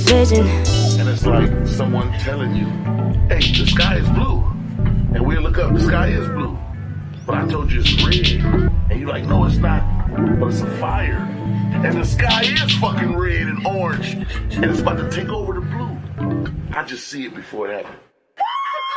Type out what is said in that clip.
vision. And it's like someone telling you, hey, the sky is blue. And we look up, the sky is blue. But I told you it's red. And you're like, no, it's not. But it's a fire. And the sky is fucking red and orange. And it's about to take over the blue. I just see it before it happens.